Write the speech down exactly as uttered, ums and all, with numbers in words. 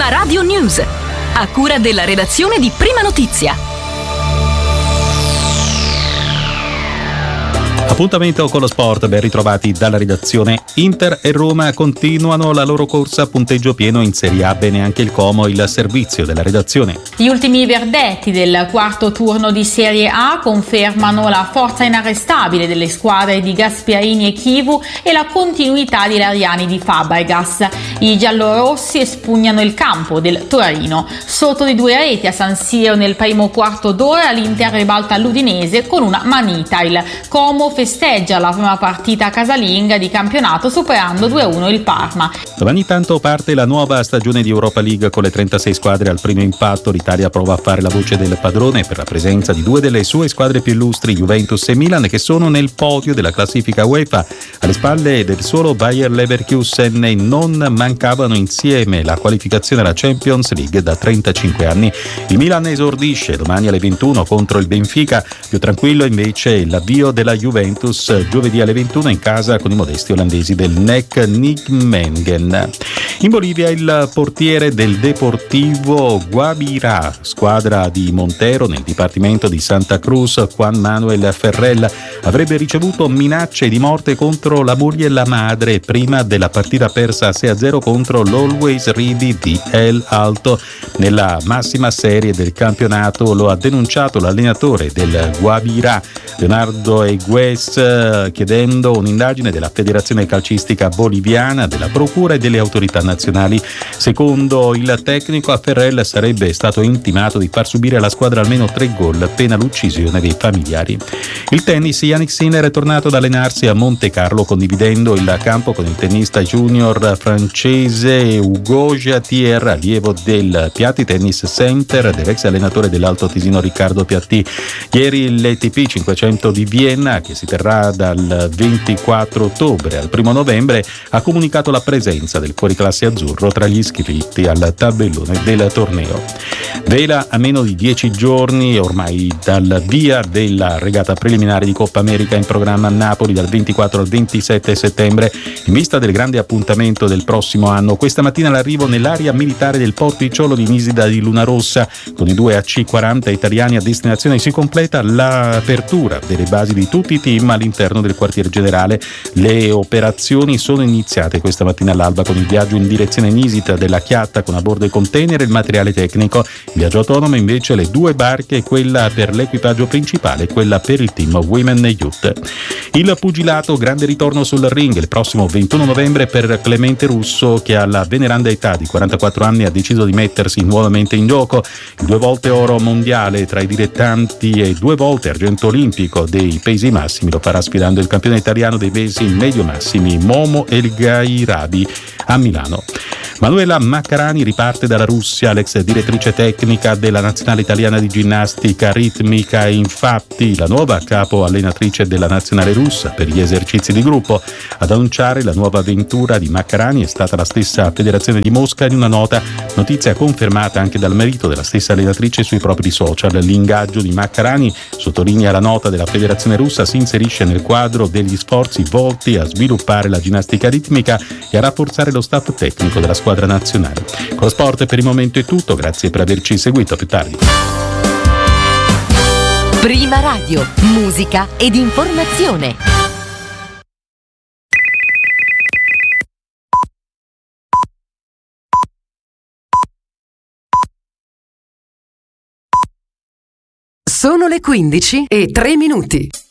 Prima Radio News, a cura della redazione di Prima Notizia. Appuntamento con lo sport, ben ritrovati dalla redazione. Inter e Roma continuano la loro corsa a punteggio pieno in Serie A, bene anche il Como, il servizio della redazione. Gli ultimi verdetti del quarto turno di Serie A confermano la forza inarrestabile delle squadre di Gasperini e Chivu e la continuità di Lariani di Fabregas. I giallorossi espugnano il campo del Torino. Sotto di due reti a San Siro nel primo quarto d'ora, l'Inter ribalta l'Udinese con una manita. Il Como festeggia la prima partita casalinga di campionato superando due a uno il Parma. Domani tanto parte la nuova stagione di Europa League con le trentasei squadre al primo impatto. L'Italia prova a fare la voce del padrone per la presenza di due delle sue squadre più illustri, Juventus e Milan, che sono nel podio della classifica UEFA. Alle spalle del solo Bayer Leverkusen e non mancavano insieme la qualificazione alla Champions League da trentacinque anni. Il Milan esordisce domani alle ventuno contro il Benfica, più tranquillo invece l'avvio della Juventus giovedì alle ventuno in casa con i modesti olandesi del N E C Nijmegen. In Bolivia il portiere del Deportivo Guabirá, squadra di Montero nel dipartimento di Santa Cruz, Juan Manuel Ferrell, avrebbe ricevuto minacce di morte contro la moglie e la madre prima della partita persa sei a zero contro l'Always Ready di El Alto nella massima serie del campionato. Lo ha denunciato l'allenatore del Guabirá, Leonardo Egues, chiedendo un'indagine della Federazione Calcistica Boliviana, della Procura e delle autorità nazionali. Secondo il tecnico, a Ferrell sarebbe stato intimato di far subire alla squadra almeno tre gol, pena l'uccisione dei familiari. Il tennis, Jannik Sinner è tornato ad allenarsi a Monte Carlo, condividendo il campo con il tennista junior francese Hugo Jatier, allievo del Piatti Tennis Center dell'ex allenatore dell'Alto Tesino Riccardo Piatti. Ieri l'A T P cinquecento di Vienna, che si terrà dal ventiquattro ottobre al primo novembre, ha comunicato la presenza del fuoriclasse azzurro tra gli iscritti al tabellone del torneo. Vela a meno di dieci giorni ormai dal via della regata preliminare di Coppa America in programma a Napoli dal ventiquattro al ventisette settembre, in vista del grande appuntamento del prossimo anno. Questa mattina l'arrivo nell'area militare del Porticciolo di Nisida di Lunarossa con i due A C quaranta italiani a destinazione. Si completa l'apertura delle basi di tutti i team all'interno del quartier generale. Le operazioni sono iniziate questa mattina all'alba con il viaggio in direzione Nisida della Chiatta con a bordo i container e il materiale tecnico. Il viaggio autonomo invece le due barche, quella per l'equipaggio principale e quella per il team Women e Youth. Il pugilato, grande ritorno sul ring il prossimo ventuno novembre per Clemente Russo, che alla veneranda età di quarantaquattro anni ha deciso di mettersi nuovamente in gioco. Il due volte oro mondiale tra i dilettanti e due volte argento olimpico dei pesi massimi lo farà sfidando il campione italiano dei pesi medio massimi Momo El Gairabi a Milano. Manuela Maccarani riparte dalla Russia, l'ex direttrice tecnica della nazionale italiana di ginnastica ritmica, e infatti la nuova capo allenatrice della nazionale russa per gli esercizi di gruppo. Ad annunciare la nuova avventura di Maccarani è stata la stessa Federazione di Mosca in una nota, notizia confermata anche dal marito della stessa allenatrice sui propri social. L'ingaggio di Maccarani, sottolinea la nota della Federazione russa, si inserisce nel quadro degli sforzi volti a sviluppare la ginnastica ritmica e a rafforzare lo staff tecnico della squadra nazionale. Con lo sport per il momento è tutto, grazie per averci seguito, a più tardi. Prima Radio, musica ed informazione. Sono le quindici e tre minuti.